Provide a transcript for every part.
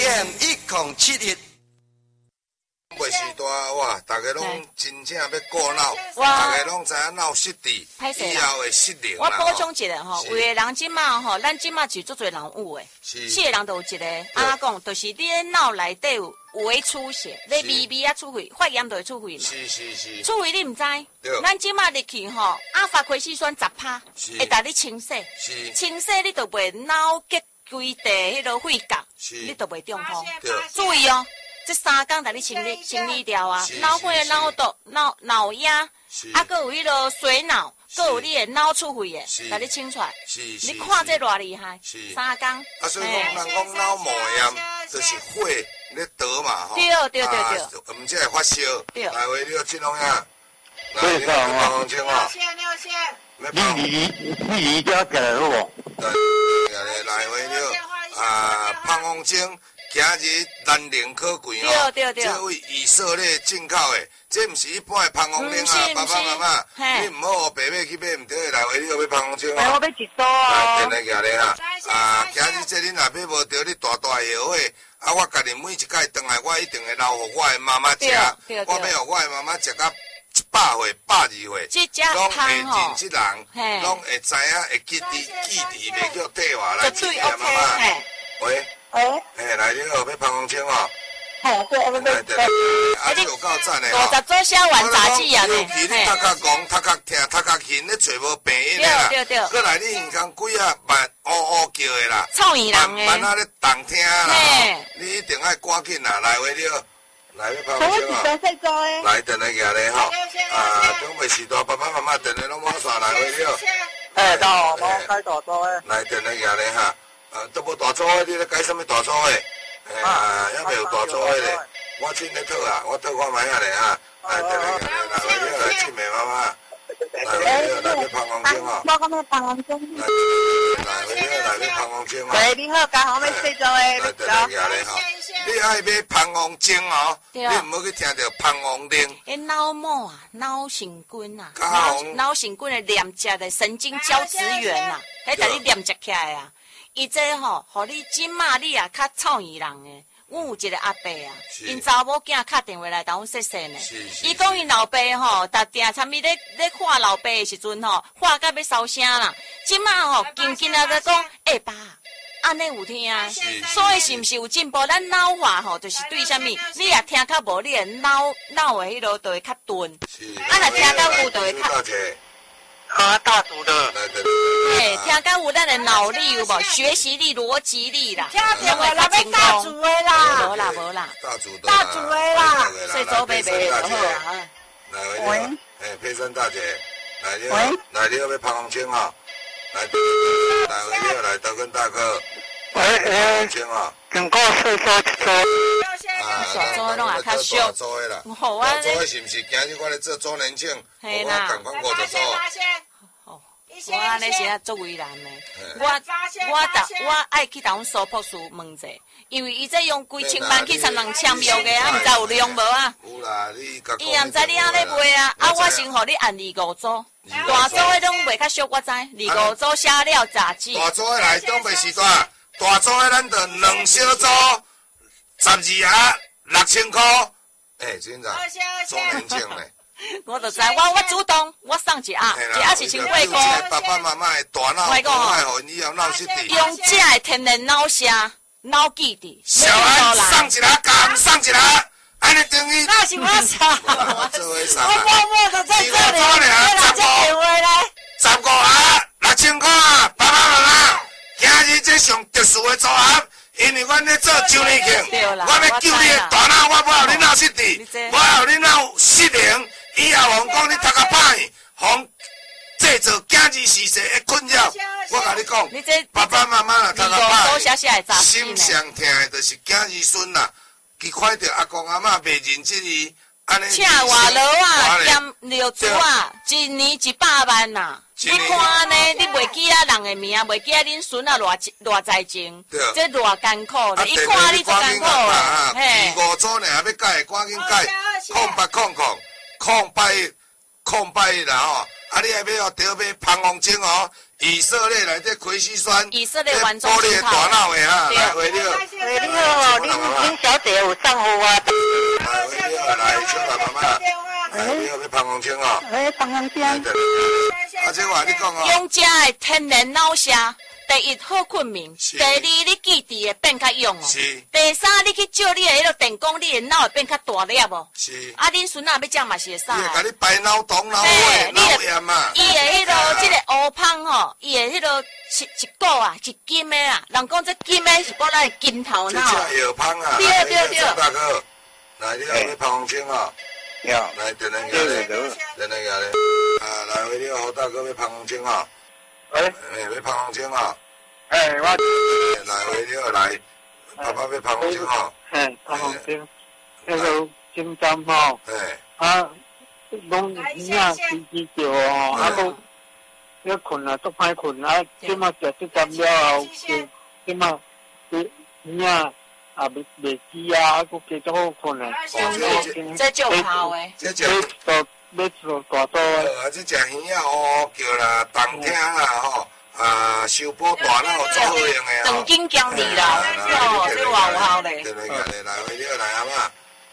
AM1071。 袂时大哇，大家拢真正要顾脑，大家拢知影脑失智，以后会失灵啦。 我补充一下吼，有的人即马吼，咱即马是足侪人有诶，这个人都有一个，安讲，就是你的脑内底有微出血，你微微啊出血，发炎就会出血嘛。 是。 出血你毋知？咱即马入去吼，阿法奎西酸10%，会带你清洗，清洗你就袂脑结规地迄个肺角，你就袂中风。注意哦。这3天带你清理掉啊，脑血、脑毒、脑压，啊，搁有迄个水脑，搁有你的脑出血的，带你清出来。你看这偌厉害，3天。 啊，所以讲，人讲脑膜炎，就是火咧得嘛，吼。 对。 毋只会发烧。 对。 来回你金龙呀， 来你胖红青啊。 你家过来好无？ 来回你胖红青。今日难能可贵哦，这位以色列进口的，这毋是一般的芳红丁啊，爸爸妈妈，你毋好学爸爸去买，毋对，来回你要芳红青啊。 我要一组哦。 来，电来举咧哈，今日这恁若买无着你大的药货，我家己每一摆回来，我一定会留互我的妈妈食，我要互我的妈妈食到100岁、120岁，拢会认识人，拢会知影会记忆袂叫退化来记妈妈。喂。来，你好，要芳红青哦。对。你有够赞的哦。 50组写完杂志啊呢。 你读较戆，读较听，读较轻，你找无病因的啦。 对。 过来你耳孔几啊慢呜叫的啦。 臭耳人的。 慢啊咧动听啦。你一定爱赶紧啦，来回了。来，要芳红青哦。来，等来举咧吼。准备时大，爸爸妈妈等来拢冇煞来回了。 到，我开大组诶。 来，等来举咧哈。都无大组诶，你咧改什么大组诶？还未有大组诶咧。我进咧套啊，我套看卖下咧哈。来，等来来进妹妈妈。来要芳红青哦。 我讲要芳红青。 来要芳红青哦。 喂，你好，嘉宏要细组诶。 来，等来举咧吼。你爱买芳红精哦，你唔好去听到芳红灵。 脑膜啊，脑神经啊，脑神经的连接的神经胶质源啊，迄带你连接起来啊。伊这吼，互你即马你啊较臭耳人诶。阮有一个阿伯啊，因查某囝敲电话来甲阮说说呢。伊讲因老爸吼，逐定参咪咧看老爸诶时阵吼，看甲要烧声啦。即马吼，紧啊在讲，爸，安尼有听啊？所以是毋是有进步？咱脑化吼，就是对啥物，你也听较无，你诶脑诶迄落就会较钝。若听到有就会较。 大组的。 听到有咱的脑力有无？学习力、逻辑力啦， 听到我那边大组的啦。 无啦。 大组的啦。 所走白白就好啊。 喂。佩珊大姐，来你要芳红青哈。来回来德根大哥。芳青啊。 经过四周一周。 小周拢也较俗。 大周的啦。 好啊。 大周的是毋是今日我咧做周年庆？ 系啦。 我赶快过就做。 我安尼是啊，足为难的。我爱去甲阮苏博士问者，因为伊这用几千万去参人签约的，啊，毋知有量无啊？ 有啦，你伊也毋知你安尼卖啊，我先互你按25组，大组的拢卖较俗，我知25组写了杂志。 大组的来东北时段，大组的咱就2小组，12盒6000块。真的，周年庆嘞。 我就知，我主动，我送一盒是1800块。 爸爸妈妈的大脑，爱互因以后脑失智。 用这的天然脑声、脑记忆。 小安送一盒，甲送一盒，安尼等于。 那是我送。 我默默的在这里。 15盒6000块，爸爸妈妈，今日这上特殊的组合。因为阮咧做周年庆，我要救你的大脑，我要互你脑失智，我要互你脑失灵，以后互讲你读较歹，互制造今日时势的困扰。我甲你讲，爸爸妈妈若读较歹，心上疼的就是今日孙啦。伊看到阿公阿嬷袂认真伊，安尼。 请外劳啊，兼留租啊，一年100万呐。你看安尼，你袂记啊人的名，袂记啊恁孙啊偌在情，这偌艰苦咧。伊看你就艰苦啊。 嘿。25组呢，要改，赶紧改，0800，0801啦吼。啊，你还要得买芳红精哦，以色列内底奎西酸， 以色列完全玻璃大脑的哈，来回了。 你好， 林小姐有上户啊。 来，你好，来，小来妈妈，来，你好，要芳芳清哦。 芳芳清。 啊，这话你讲哦。 养家的天然脑虾，第一好困眠，第二你记忆会变较勇哦。 是。 第三你去照你的迄个电工，你的脑会变较大粒哦。 是。 啊，恁孙仔要食嘛是会使。 伊会甲你排脑洞、脑血、脑炎嘛。 伊的迄个即个乌芳吼，伊的迄个一股啊，一金的啊，人讲这金的是讲咱的金头脑。 这药芳啊。 对对对。 大哥，来，你好，要芳芳清哦。 要。 来，电话下咧，电话下咧。啊，来，你好，大哥要芳芳清哦。 喂。 要芳芳清哦。 我。 来，你好，来，爸爸要芳芳清哦。 芳芳清，那个金针吼。啊，拢影吱叫哦，啊都，要困啊，都歹困啊，即马食这针了后，即马影啊袂吱啊，啊，佫继续好困啊。 这就好诶。 这只要做大刀诶。 啊，这只耳啊哦叫啦，动听啦吼。啊，修补大脑做好用的长筋姜力啦，哦，这话有效咧。 对，来，你好，来阿妈，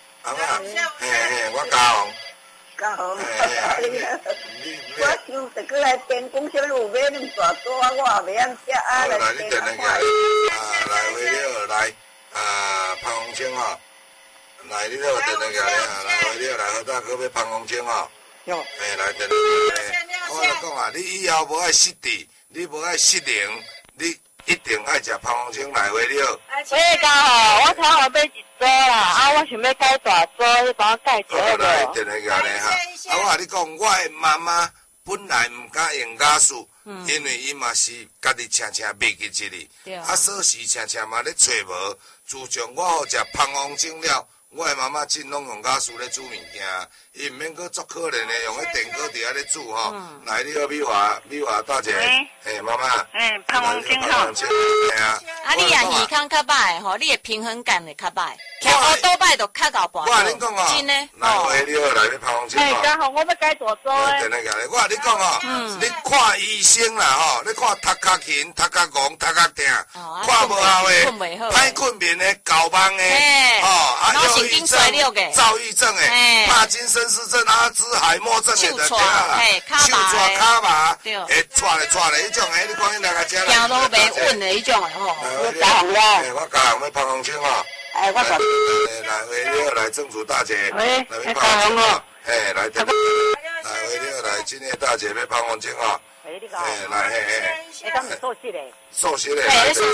我嘉宏。 嘉宏，我想着过来电工小路买恁大刀，我也袂晓食啊。 来，你电话下来，来，你好，来，芳芳清哦，来，你好，电话下来，来，你好，来，何大哥要芳芳清哦。来电话下来，我来讲啊，你以后无爱失智。你无爱失灵，你一定爱食芳芳清来回了。 喂，嘉豪，我头下买一组啦，啊，我想要改大组，你帮我改一下无？ 来，电话下来哈。啊，我甲你讲，我的妈妈本来唔敢用家属，因为伊嘛是家己常常袂记一哩，啊，锁匙常常嘛咧找无。自从我好食芳芳清了。我的妈妈真拢用家属咧煮物件，伊毋免搁足可怜的用迄电锅伫遐咧煮吼。来，你好，美华大姐，妈妈， 芳芳清好。 啊，你啊耳孔较歹吼，你的平衡感会较歹，骑乌倒摆就较搞半。 我甲你讲哦， 真诶， 来，你好，来要芳芳清哦。 嘉豪，我要改大组诶。 我甲你讲哦，你看医生啦吼，你看头壳轻、头壳戆、头壳疼，看无效诶，歹困眠诶、搞梦诶，吼，忧郁症、躁郁症诶，帕金森氏症、阿兹海默症诶，就对啦，手抓卡麻，会抓咧，迄种诶，你看伊来个遮来， 行路袂稳诶，迄种诶吼。 我嘉宏啦， 我嘉宏要芳芳清哦。 我讲。 来，你好，来政府大姐， 来芳芳清哦。来，你好，来今天大姐要芳芳清哦。来， 你讲是素食嘞？ 素食嘞，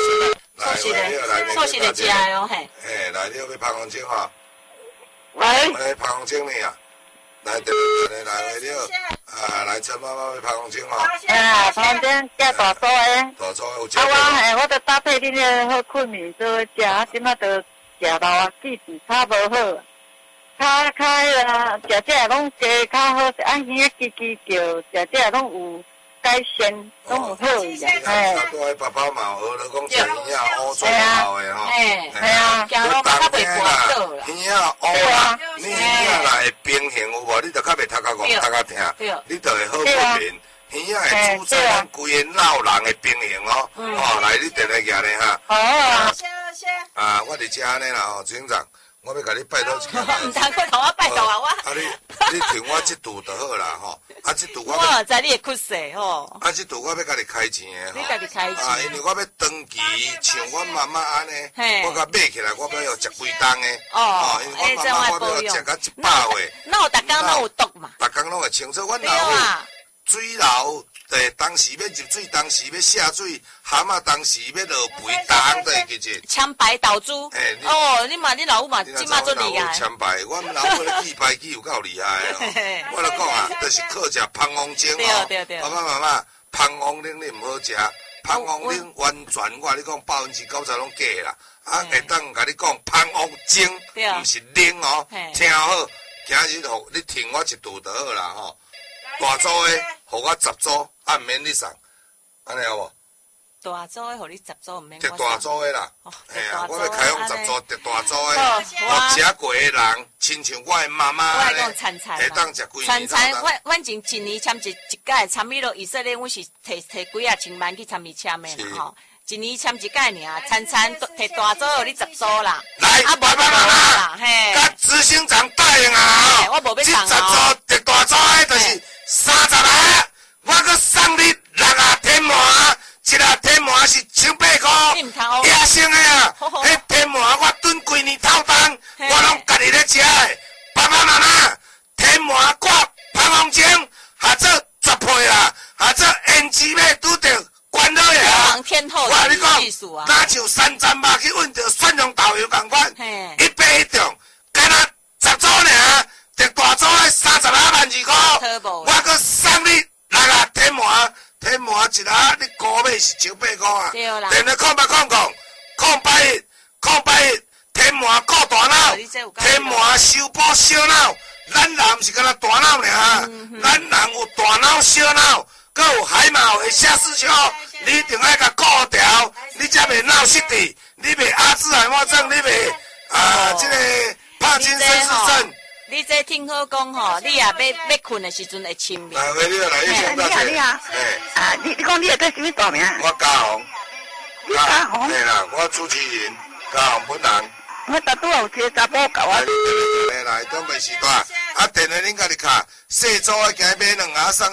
素食的食哦，嘿。 来，你好，要芳芳清哦。 喂， 芳芳清你啊。来，你好，来陈妈妈要芳芳清哦。 芳芳清加大组诶。 大组有食。 我着搭配恁个好困眠做食，即马着食到啊记忆较无好。较迄个食拢加较好，啊耳叽叽叫，食拢有改善，拢有好伊啦。 大多爸爸嘛，学了讲食耳啊，乌做好诶吼。 系啊，行路较袂滑倒啦。 耳啊乌啊，你耳若会平衡有无？你着较袂头壳戆、头壳疼，你着会好困眠。耳啊会主宰咱规个脑人的平衡哦。来你电话下咧哈。啊，我伫遮安尼啦吼，警长。我要甲你拜托一下。 唔通去同我拜托啊！ 你听我这度就好啦吼。这度我知你会出世吼。 这度我要甲你开钱的吼。你家己开钱。 因为我要登记，像我妈妈安尼，我甲买起来，我要要食几担的。因为我妈妈我要食到100岁。 那有逐工拢有毒嘛？ 逐工拢会清楚，阮老母水老。当时要入水，当时要下水，蛤蟆当时要落肥，逐项都会记住。枪牌倒珠。你老母嘛，即马做厉害。枪牌，我老母咧记牌记有够厉害哦。我来讲啊，就是靠食芳芳清哦。爸爸妈妈，芳芳奶你唔好食，芳芳奶完全我你讲90%拢假啦。会当甲你讲芳芳精，唔是奶哦。听好，今日互你听我一度就好啦吼。大组诶，互我10组，毋免你送，安尼好无？ 大组诶，互你10组，毋免我送。 大组诶啦，我要开放10组，大组诶，互食过诶人，亲像我诶妈妈安尼，会当食几年。 反正一年签一届，参与了以色列，阮是摕几啊千万去参与签诶啦吼。一年签一届尔，餐摕大组互你10组啦。 来， 爸爸妈妈，甲执行长答应啊！ 我无要这10组特大组的，就是30个，我搁送你6个天麻，一个天麻是100块，野生的啊！迄天麻我炖规年透冬，我拢家己咧食的。爸爸妈妈，天麻挂膀胱镜，或者绝配啦，或者胭脂要拄着。关落去啊！我跟你讲，哪像山楂肉去揾着蒜蓉豆油同款，一杯一中，干那10组尔，特大组的32.2块，我搁送你6个天麻，天麻一盒你高买是900块啊！电话0800天麻顾大脑，天麻修补小脑，咱人毋是干那大脑尔，咱人有大脑小脑。搁有海马回下视丘，你一定爱甲顾调，你才袂闹失智，你袂阿兹海默症，你袂这个帕金森氏症。 你这听好讲吼，你也要困的时阵会清明。 你好，你讲你叫什么大名？ 我嘉宏。 你嘉宏？ 对啦，我主持人嘉宏本人。 我昨拄有一个查甫甲我。 来，东北时段，电话恁家己卡，细组的行买2盒送。